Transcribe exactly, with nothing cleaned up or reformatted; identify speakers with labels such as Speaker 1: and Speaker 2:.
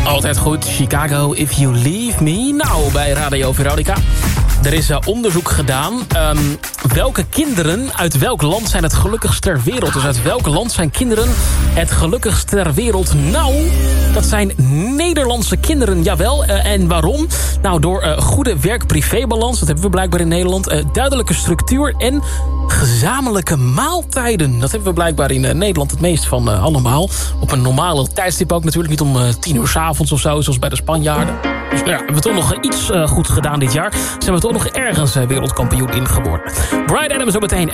Speaker 1: Altijd goed, Chicago, If You Leave Me Now bij Radio Veronica. Er is uh, onderzoek gedaan. Um, welke kinderen uit welk land zijn het gelukkigst ter wereld? Dus uit welk land zijn kinderen het gelukkigst ter wereld? Nou, dat zijn Nederlandse kinderen, jawel. Uh, en waarom? Nou, door uh, goede werk-privébalans, dat hebben we blijkbaar in Nederland. Uh, duidelijke structuur en gezamenlijke maaltijden. Dat hebben we blijkbaar in uh, Nederland het meest van uh, allemaal. Op een normale tijdstip ook natuurlijk. Niet om uh, tien uur 's avonds of zo, zoals bij de Spanjaarden. Dus ja, hebben we toch nog iets uh, goed gedaan dit jaar. Zijn we toch nog ergens uh, wereldkampioen ingeboord. Bryan Adams zo meteen